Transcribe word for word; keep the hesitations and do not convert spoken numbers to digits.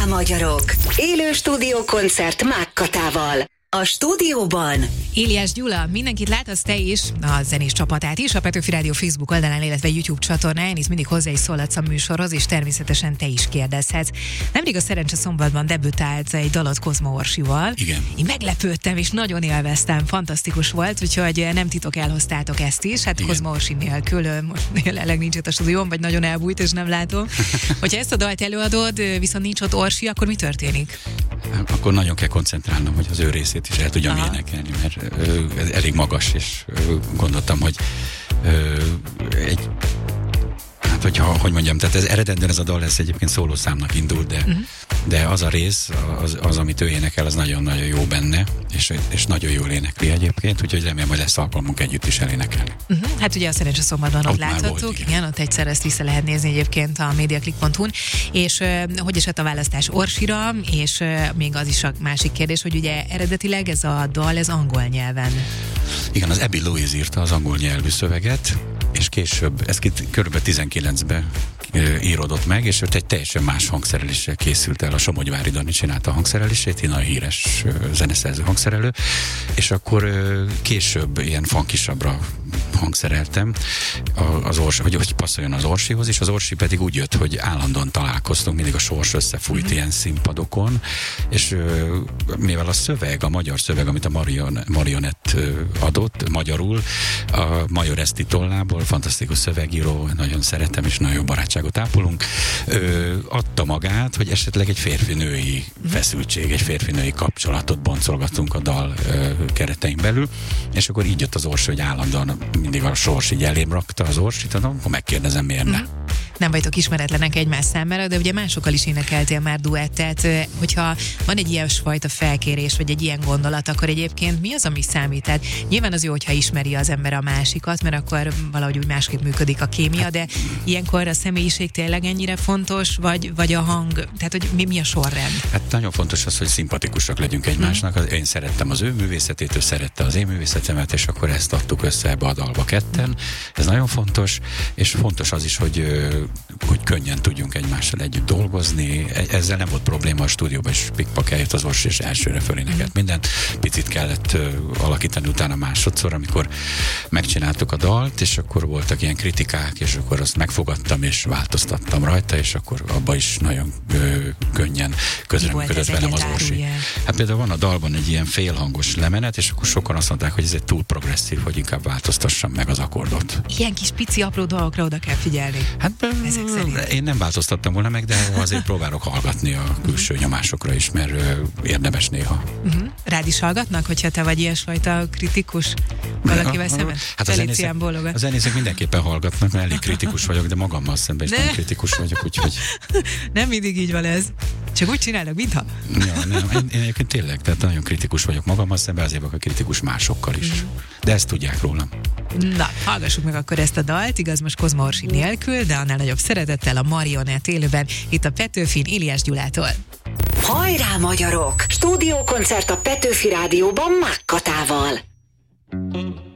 magyarok! Élő stúdiókoncert Mákkatával. A stúdióban Éliás Gyula, mindenkit láthatsz te is, a zenés csapatát is, a Petőfi Rádió Facebook oldalán, illetve YouTube csatornáján, és mindig hozzá is szólhatsz a műsorhoz, és természetesen te is kérdezhetsz. Nemrég a Szerencse szombatban debütált egy dalot Kozma Orsival. Igen. Én meglepődtem, és nagyon élveztem, fantasztikus volt, úgyhogy nem titok, elhoztátok ezt is. Hát igen. Kozma Orsi nélkül most jelenleg nincs itt a stúdión, vagy nagyon elbújt, és nem látom. Hogyha ezt a dalt előadod, viszont nincs ott Orsi, akkor mi történik? Akkor nagyon kell koncentrálnom, hogy az ő részét is el tudjam Aha. énekelni, mert ö, ez elég magas, és ö, gondoltam, hogy ö, egy hát, hogyha, hogy mondjam, tehát ez eredetben ez a dal lesz egyébként szólószámnak indult, de, uh-huh. de az a rész, az, az, amit ő énekel, az nagyon-nagyon jó benne, és, és nagyon jól énekli egyébként, úgyhogy remélem, hogy lesz alkalmunk együtt is elénekelni. Uh-huh. Hát ugye a Szerencse szombatban ott, ott láthattuk, volt, igen. igen, ott egyszer ezt vissza lehet nézni egyébként a mediaclick pont hu-n, és uh, hogy esett a választás Orsira, és uh, még az is a másik kérdés, hogy ugye eredetileg ez a dal, ez angol nyelven. Igen, az Abby Louise írta az angol nyelvű szöveget, és később, ez kb. tizenkilencben íródott meg, és ott egy teljesen más hangszereléssel készült el. A Somogyvári Dani csinálta a hangszerelését, egy nagyon híres zeneszerző hangszerelő, és akkor később ilyen funkisabbra hangszereltem az Orsi, hogy, hogy passzoljon az Orsihoz, és az Orsi pedig úgy jött, hogy állandóan találkoztunk, mindig a sors összefújt mm-hmm. ilyen színpadokon, és mivel a szöveg, a magyar szöveg, amit a Marion, Marionett adott magyarul, a Major Eszti tollából, fantasztikus szövegíró, nagyon szeretem, és nagyon jó barátságot ápolunk, ö, adta magát, hogy esetleg egy férfi-női feszültség, egy férfi-női kapcsolatot boncolgatunk a dal ö, keretein belül, és akkor így jött az Orsi, hogy állandóan mindig a sors így elém rakta az Orsit, akkor megkérdezem, miért ne. Nem vagytok ismeretlenek egymás számára, de ugye másokkal is énekeltél már duettet. Hogyha van egy ilyesfajta felkérés, vagy egy ilyen gondolat, akkor egyébként mi az, ami számít? Tehát nyilván az jó, hogyha ismeri az ember a másikat, mert akkor valahogy úgy másképp működik a kémia, de ilyenkor a személyiség tényleg ennyire fontos, vagy, vagy a hang, tehát hogy mi, mi a sorrend? Hát nagyon fontos az, hogy szimpatikusak legyünk egymásnak. Én szerettem az ő művészetét, ő szerette az én művészetemet, és akkor ezt adtuk össze ebbe a dalba ketten. Ez nagyon fontos, és fontos az is, hogy hogy könnyen tudjunk egymással együtt dolgozni. Ezzel nem volt probléma a stúdióban, és pikpak eljött az Orsi, és elsőre fölénekelt mindent. Picit kellett uh, alakítani utána másodszor, amikor megcsináltuk a dalt, és akkor voltak ilyen kritikák, és akkor azt megfogadtam, és változtattam rajta, és akkor abba is nagyon uh, könnyen közreműködött velem az Orsi. Hát például van a dalban egy ilyen félhangos lemenet, és akkor sokan azt mondták, hogy ez egy túl progresszív, hogy inkább változtassam meg az akkordot. Ilyen kis pici apró dolgokra oda kell figyelni. Hát én nem változtattam volna meg, de azért próbálok hallgatni a külső uh-huh. nyomásokra is, mert ö, érdemes néha. Uh-huh. Rád is hallgatnak, hogyha te vagy ilyesfajta kritikus valakivel szemben? Hát a zenészek, a zenészek mindenképpen hallgatnak, mert elég kritikus vagyok, de magammal szemben is nem kritikus vagyok, úgyhogy... Nem mindig így van ez. Csak úgy csinálnak, mintha. Ja, nem, én, én egyébként tényleg, tehát nagyon kritikus vagyok magammal szemben, azért vagyok kritikus másokkal is. Uh-huh. De ezt tudják rólam. Na, hallgassuk meg akkor ezt a dalt, igaz most Kozma Orsi nélkül, de annál nagyobb szeretettel a Marionett élőben, itt a Petőfin Éliás Gyulától. Hajrá magyarok! Stúdiókoncert a Petőfi Rádióban Mákkatával.